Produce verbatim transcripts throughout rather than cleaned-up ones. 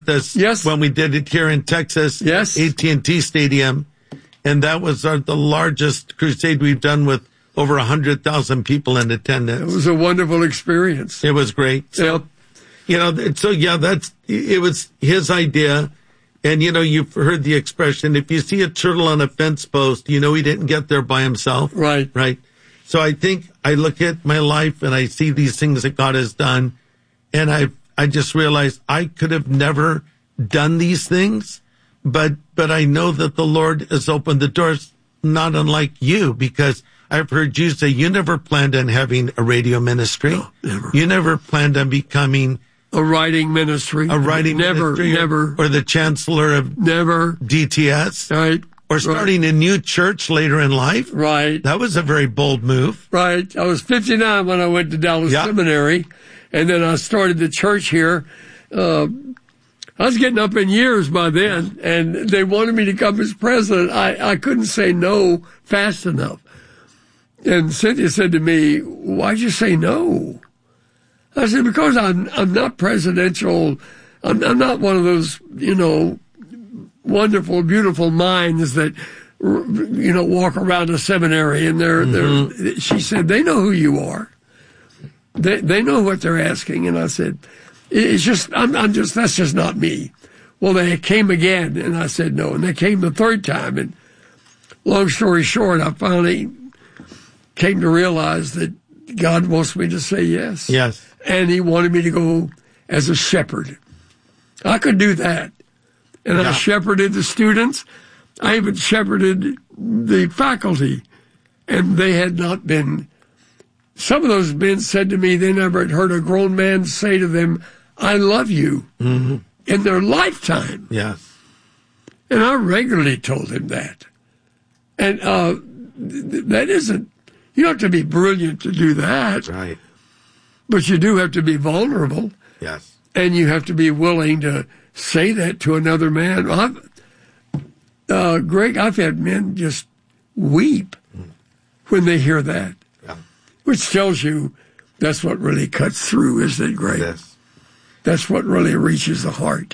this Yes. when we did it here in Texas, Yes. A T and T Stadium, and that was our, the largest crusade we've done with over one hundred thousand people in attendance. It was a wonderful experience. It was great. So, Yep. you know, so yeah, that's, it was his idea. And, you know, you've heard the expression, if you see a turtle on a fence post, you know he didn't get there by himself. Right. Right. So I think I look at my life and I see these things that God has done. And I, I just realized I could have never done these things, but, but I know that the Lord has opened the doors, not unlike you, because I've heard you say you never planned on having a radio ministry. No, never. You never planned on becoming A writing ministry. a writing never, ministry, never, or the chancellor of never. D T S, Right. or starting a new church later in life. Right. That was a very bold move. Right. I was fifty-nine when I went to Dallas Yeah. Seminary, and then I started the church here. Uh, I was getting up in years by then, and they wanted me to come as president. I, I couldn't say no fast enough. And Cynthia said to me, "Why'd you say no?" I said, "Because I'm I'm not presidential. I'm, I'm not one of those, you know, wonderful, beautiful minds that, you know, walk around a seminary and they're, mm-hmm. they're, she said, they know who you are. They, they know what they're asking. And I said, it's just, I'm, I'm just, that's just not me. Well, they came again and I said no. And they came the third time. And long story short, I finally came to realize that God wants me to say yes. Yes. And he wanted me to go as a shepherd. I could do that. And yeah. I shepherded the students. I even shepherded the faculty. And they had not been, some of those men said to me they never had heard a grown man say to them, I love you, mm-hmm. in their lifetime. Yes. And I regularly told him that. And uh, th- that isn't, you don't have to be brilliant to do that. Right. But you do have to be vulnerable. Yes. And you have to be willing to say that to another man. I've, uh, Greg, I've had men just weep mm. when they hear that. Yeah. Which tells you that's what really cuts through, isn't it, Greg? Yes. That's what really reaches the heart.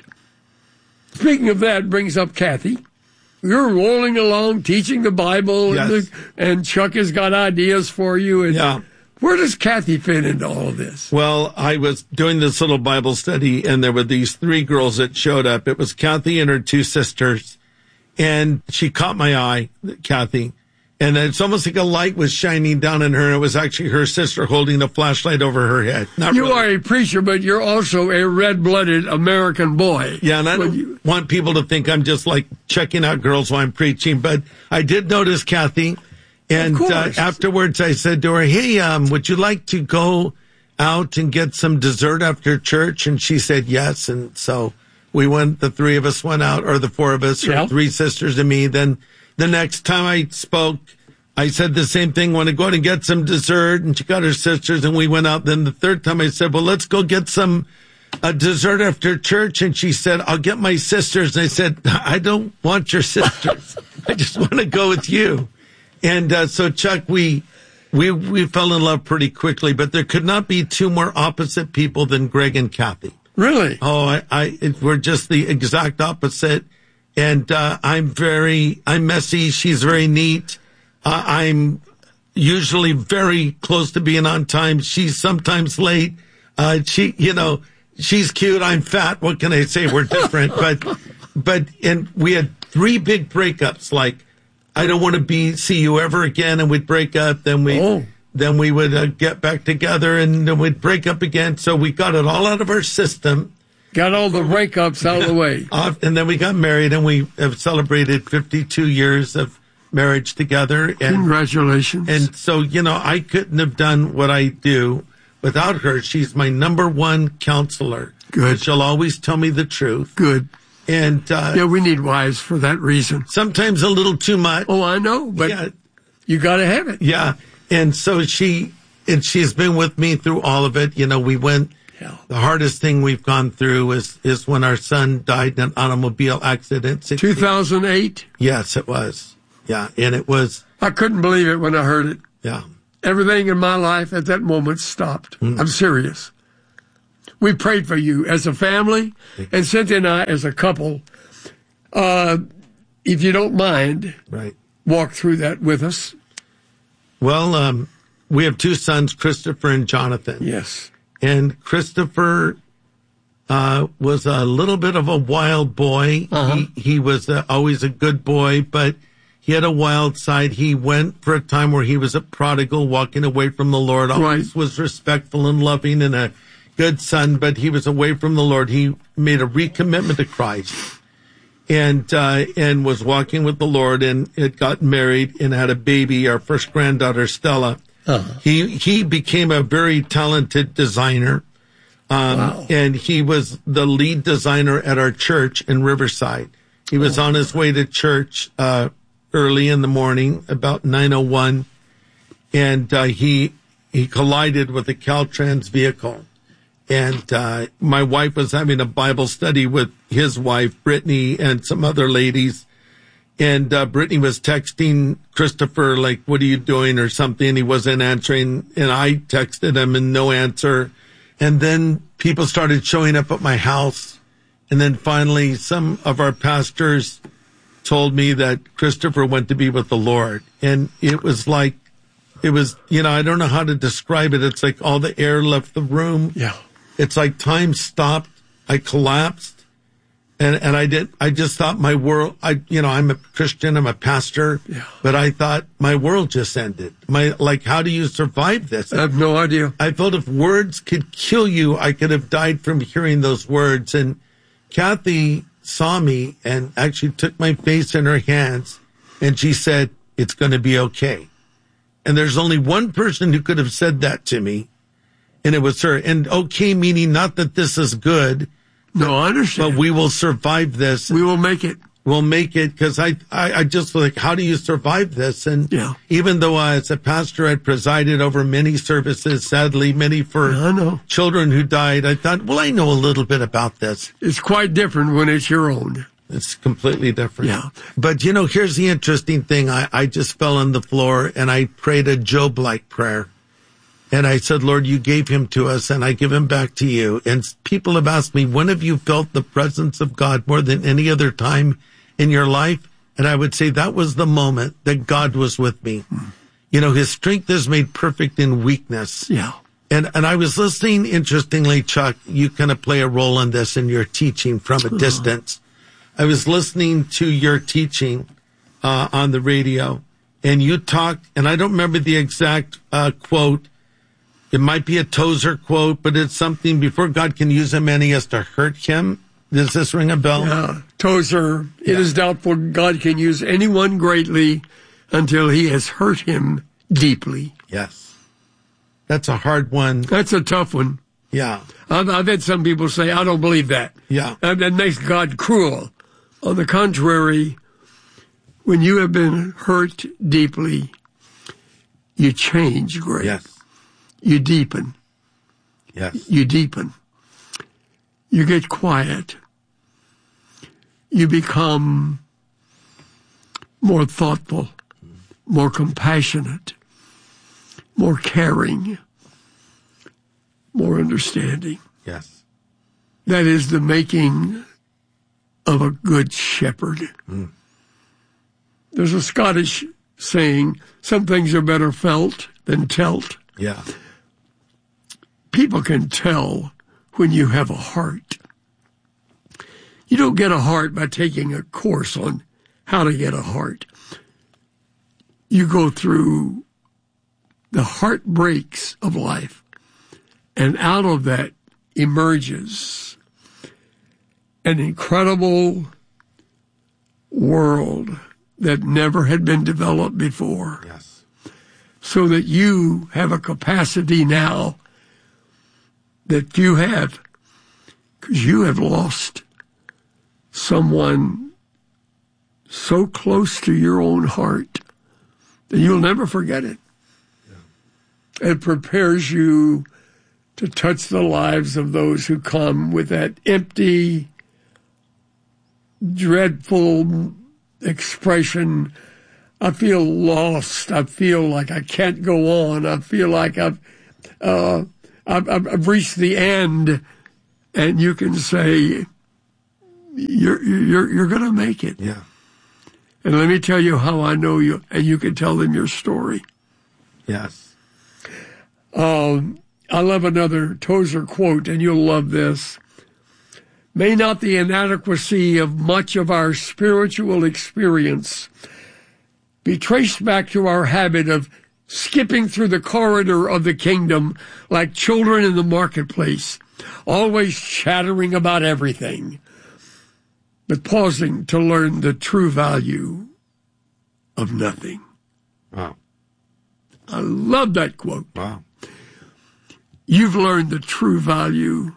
Speaking of that, brings up Kathy. You're rolling along teaching the Bible, yes. and, the, and Chuck has got ideas for you. And yeah. Where does Kathy fit into all of this? Well, I was doing this little Bible study, and there were these three girls that showed up. It was Kathy and her two sisters, and she caught my eye, Kathy, and it's almost like a light was shining down on her, and it was actually her sister holding a flashlight over her head. Not you really. are a preacher, but you're also a red-blooded American boy. Yeah, and I don't you... want people to think I'm just like checking out girls while I'm preaching, but I did notice Kathy. And uh, afterwards, I said to her, hey, um, would you like to go out and get some dessert after church? And she said yes. And so we went, the three of us went out, or the four of us, yeah. or three sisters and me. Then the next time I spoke, I said the same thing, want to go out and get some dessert. And she got her sisters, and we went out. Then the third time I said, well, let's go get some uh, dessert after church. And she said, I'll get my sisters. And I said, I don't want your sisters. I just want to go with you. And uh, so, Chuck, we we we fell in love pretty quickly, but there could not be two more opposite people than Greg and Kathy. Really? Oh, I, I it, we're just the exact opposite. And uh, I'm very, I'm messy. She's very neat. Uh, I'm usually very close to being on time. She's sometimes late. Uh, she, you know, she's cute. I'm fat. What can I say? We're different. but, but, and we had three big breakups, like, I don't want to be see you ever again, and we'd break up. Then we oh. then we would uh, get back together, and then we'd break up again. So we got it all out of our system. Got all the breakups out of the way. And then we got married, and we have celebrated fifty-two years of marriage together. And, Congratulations. And so, you know, I couldn't have done what I do without her. She's my number one counselor. Good. She'll always tell me the truth. Good. And, uh, yeah, we need wives for that reason. Sometimes a little too much. Oh, I know, but yeah. you got to have it. Yeah. And so she, and she's been with me through all of it. You know, we went, yeah. the hardest thing we've gone through is, is when our son died in an automobile accident. two thousand eight? Yes, it was. Yeah. And it was. I couldn't believe it when I heard it. Yeah. Everything in my life at that moment stopped. Mm. I'm serious. we prayed for you as a family, and Cynthia and I as a couple. Uh, if you don't mind, right. walk through that with us. Well, um, we have two sons, Christopher and Jonathan. Yes. And Christopher uh, was a little bit of a wild boy. Uh-huh. He, he was uh, always a good boy, but he had a wild side. He went for a time where he was a prodigal, walking away from the Lord. Always right. was respectful and loving and a good son, but he was away from the Lord. He made a recommitment to Christ and uh, and was walking with the Lord, and it got married and had a baby, our first granddaughter, Stella. Uh-huh. He he became a very talented designer, um, wow. and he was the lead designer at our church in Riverside. He was oh. on his way to church uh, early in the morning, about nine oh one, and uh, he he collided with a Caltrans vehicle. And uh, my wife was having a Bible study with his wife, Brittany, and some other ladies. And uh, Brittany was texting Christopher, like, what are you doing or something? He wasn't answering. And I texted him and no answer. And then people started showing up at my house. And then finally, some of our pastors told me that Christopher went to be with the Lord. And it was like, it was, you know, I don't know how to describe it. It's like all the air left the room. Yeah. It's like time stopped. I collapsed. And, and I did, I just thought my world, I, you know, I'm a Christian, I'm a pastor, yeah. but I thought my world just ended. My, like, how do you survive this? I have no idea. I felt if words could kill you, I could have died from hearing those words. And Kathy saw me and actually took my face in her hands and she said, it's going to be okay. And there's only one person who could have said that to me, and it was her. And okay, meaning not that this is good. No, I understand. But we will survive this. We will make it. We'll make it, because I, I, I just like, how do you survive this? And yeah. even though I, as a pastor, had presided over many services, sadly, many for I know. children who died, I thought, well, I know a little bit about this. It's quite different when it's your own. It's completely different. Yeah. But, you know, here's the interesting thing. I, I just fell on the floor and I prayed a Job-like prayer. And I said, Lord, you gave him to us and I give him back to you. And people have asked me, when have you felt the presence of God more than any other time in your life? And I would say that was the moment that God was with me. Hmm. You know, his strength is made perfect in weakness. Yeah. And, and I was listening, interestingly, Chuck, you kind of play a role in this in your teaching from a distance. I was listening to your teaching, uh, on the radio, and you talked, and I don't remember the exact, uh, quote. It might be a Tozer quote, but it's something, before God can use a man, he has to hurt him. Does this ring a bell? Yeah. Tozer, yeah. It is doubtful God can use anyone greatly until he has hurt him deeply. Yes. That's a hard one. That's a tough one. Yeah. I've, I've had some people say, I don't believe that. Yeah. And that makes God cruel. On the contrary, when you have been hurt deeply, you change great. Yes. You deepen. Yes. You deepen. You get quiet. You become more thoughtful, more compassionate, more caring, more understanding. Yes. That is the making of a good shepherd. Mm. There's a Scottish saying, some things are better felt than telt. Yeah. People can tell when you have a heart. You don't get a heart by taking a course on how to get a heart. You go through the heartbreaks of life, and out of that emerges an incredible world that never had been developed before. Yes. So that you have a capacity now that few have, because you have lost someone so close to your own heart that you'll never forget it. Yeah. It prepares you to touch the lives of those who come with that empty, dreadful expression, I feel lost. I feel like I can't go on. I feel like I've, uh, I've, I've reached the end, and you can say, you're, you're, you're going to make it. Yeah. And let me tell you how I know you, and you can tell them your story. Yes. Um, I love another Tozer quote, and you'll love this. May not the inadequacy of much of our spiritual experience be traced back to our habit of skipping through the corridor of the kingdom like children in the marketplace, always chattering about everything, but pausing to learn the true value of nothing. Wow. I love that quote. Wow. You've learned the true value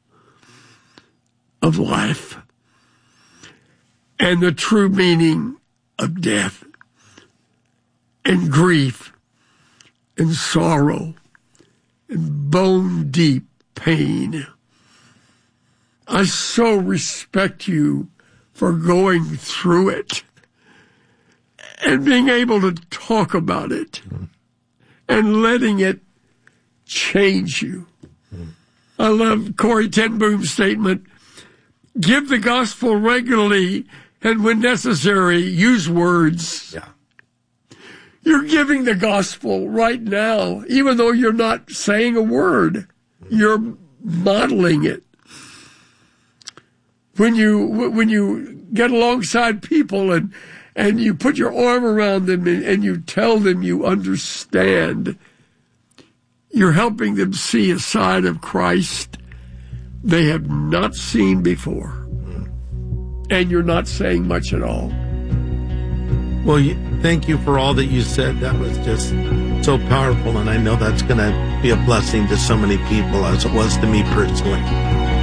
of life and the true meaning of death and grief and sorrow and bone-deep pain. I so respect you for going through it and being able to talk about it and letting it change you. I love Corrie ten Boom's statement, give the gospel regularly and when necessary, use words. Yeah. You're giving the gospel right now, even though you're not saying a word. You're modeling it. When you when you get alongside people and and you put your arm around them and, and you tell them you understand, you're helping them see a side of Christ they have not seen before. And you're not saying much at all. Well, you, thank you for all that you said. That was just so powerful, and I know that's going to be a blessing to so many people, as it was to me personally.